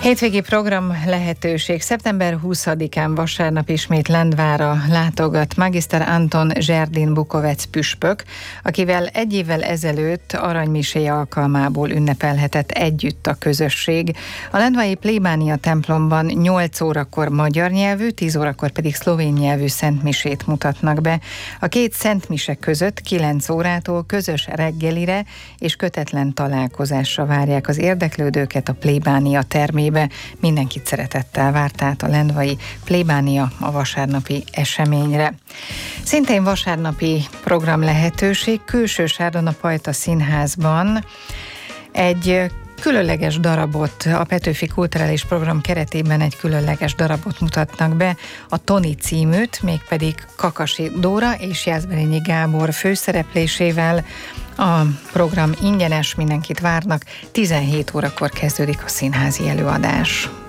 Hétvégi program lehetőség. Szeptember 20-án vasárnap ismét Lendvára látogat Magister Anton Zserdin-Bukovec püspök, akivel egy évvel ezelőtt aranymiséje alkalmából ünnepelhetett együtt a közösség. A lendvai plébánia templomban 8 órakor magyar nyelvű, 10 órakor pedig szlovén nyelvű szentmisét mutatnak be. A két szentmise között 9 órától közös reggelire és kötetlen találkozásra várják az érdeklődőket a plébánia termébe. Mindenkit szeretettel várt át a lendvai plébánia a vasárnapi eseményre. Szintén vasárnapi program lehetőség Külsősáron a Pajta Színházban egy különleges darabot, a Petőfi Kulturális Program keretében egy különleges darabot mutatnak be, a Toni címűt, mégpedig Kakasi Dóra és Jászberényi Gábor főszereplésével. A program ingyenes, mindenkit várnak, 17 órakor kezdődik a színházi előadás.